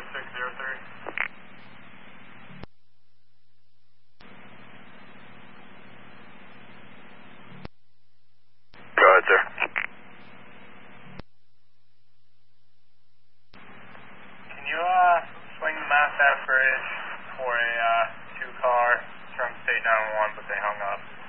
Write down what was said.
4603. Go ahead, sir. Can you swing the Mass Ave Bridge for a 2-car from State 911, but they hung up?